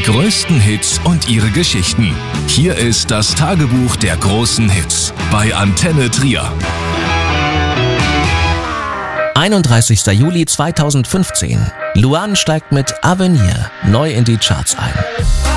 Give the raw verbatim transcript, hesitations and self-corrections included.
größten Hits und ihre Geschichten. Hier ist das Tagebuch der großen Hits bei Antenne Trier. einunddreißigster Juli zweitausendfünfzehn. Luan steigt mit Avenir neu in die Charts ein.